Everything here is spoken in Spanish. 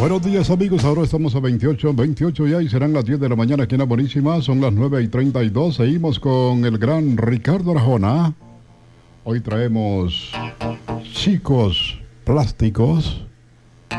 Buenos días amigos, ahora estamos a 28 ya y serán las 10 de la mañana aquí en La Buenísima, son las 9:32, seguimos con el gran Ricardo Arjona. Hoy traemos chicos plásticos